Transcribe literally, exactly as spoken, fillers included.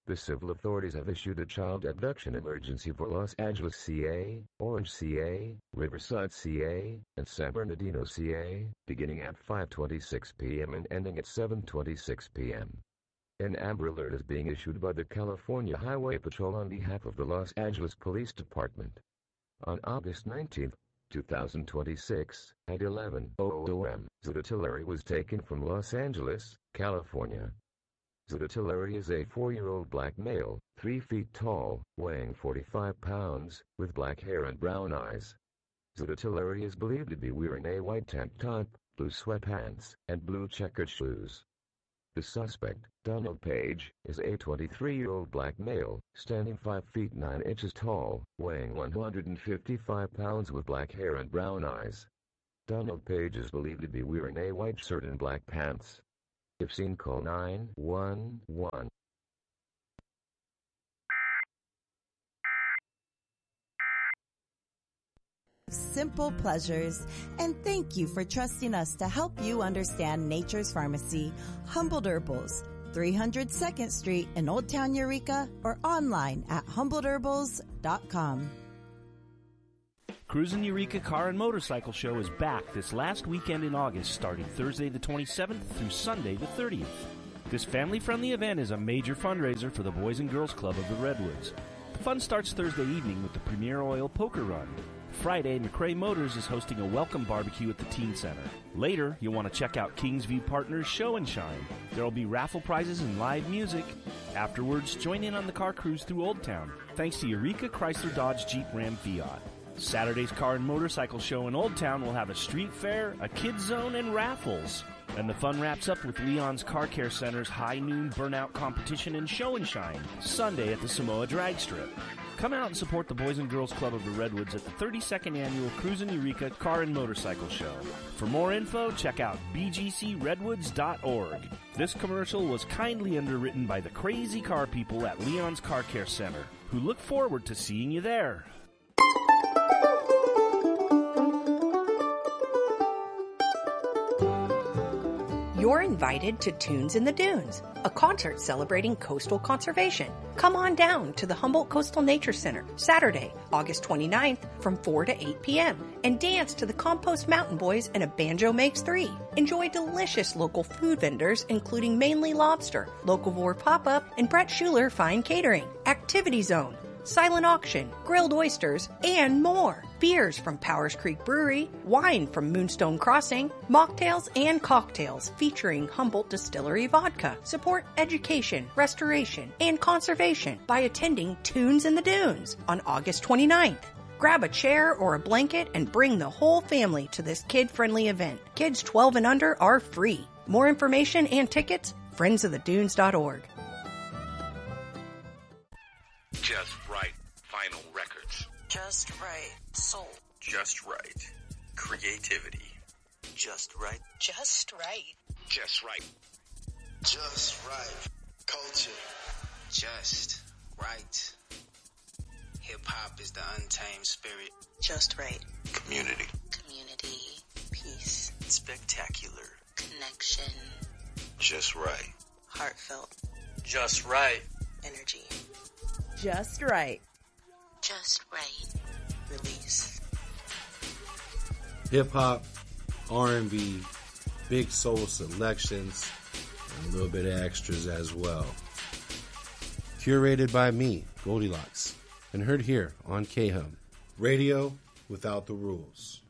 The civil authorities have issued a child abduction emergency for Los Angeles, C A, Orange, C A, Riverside, C A, and San Bernardino, C A, beginning at five twenty-six p m and ending at seven twenty-six p m An Amber Alert is being issued by the California Highway Patrol on behalf of the Los Angeles Police Department. On August nineteenth, two thousand twenty-six, at eleven oh a m, Zuda was taken from Los Angeles, California. Zuda is a four-year-old black male, three feet tall, weighing forty-five pounds, with black hair and brown eyes. Zuda is believed to be wearing a white tank top, blue sweatpants, and blue checkered shoes. The suspect, Donald Page, is a twenty-three-year-old black male, standing five feet nine inches tall, weighing one hundred fifty-five pounds with black hair and brown eyes. Donald Page is believed to be wearing a white shirt and black pants. If seen, call nine one one. Simple pleasures, and thank you for trusting us to help you understand Nature's Pharmacy, Humboldt Herbals, three hundred second Street in Old Town Eureka, or online at humboldt herbals dot com. Cruisin' Eureka Car and Motorcycle Show is back this last weekend in August, starting Thursday the twenty-seventh through Sunday the thirtieth. This family-friendly event is a major fundraiser for the Boys and Girls Club of the Redwoods. The fun starts Thursday evening with the Premier Oil Poker Run. Friday, McRae Motors is hosting a welcome barbecue at the Teen Center. Later, you'll want to check out Kingsview Partners Show and Shine. There will be raffle prizes and live music. Afterwards, join in on the car cruise through Old Town, thanks to Eureka Chrysler Dodge Jeep Ram Fiat. Saturday's Car and Motorcycle Show in Old Town will have a street fair, a kids zone, and raffles. And the fun wraps up with Leon's Car Care Center's High Noon Burnout Competition and Show and Shine, Sunday at the Samoa Drag Strip. Come out and support the Boys and Girls Club of the Redwoods at the thirty-second Annual Cruisin' Eureka Car and Motorcycle Show. For more info, check out b g c redwoods dot org. This commercial was kindly underwritten by the crazy car people at Leon's Car Care Center, who look forward to seeing you there. You're invited to Tunes in the Dunes, a concert celebrating coastal conservation. Come on down to the Humboldt Coastal Nature Center, Saturday, August twenty-ninth from four to eight p m and dance to the Compost Mountain Boys and A Banjo Makes Three. Enjoy delicious local food vendors, including Mainly Lobster, Locavore Pop-Up, and Brett Schuler Fine Catering. Activity Zone, silent auction, grilled oysters, and more. Beers from Powers Creek Brewery, wine from Moonstone Crossing, mocktails and cocktails featuring Humboldt Distillery Vodka. Support education, restoration, and conservation by attending Tunes in the Dunes on August twenty-ninth. Grab a chair or a blanket and bring the whole family to this kid-friendly event. Kids twelve and under are free. More information and tickets, friends of the dunes dot org. Just right. Vinyl records. Just right. Soul. Just right. Creativity. Just right. Just right. Just right. Just right. Culture. Just right. Hip-hop is the untamed spirit. Just right. Community. Community. Peace. Spectacular. Connection. Just right. Heartfelt. Just right. Energy. Just right. Just right. Release. Hip-hop, R and B, big soul selections, and a little bit of extras as well. Curated by me, Goldilocks, and heard here on K-Hum. Radio without the rules.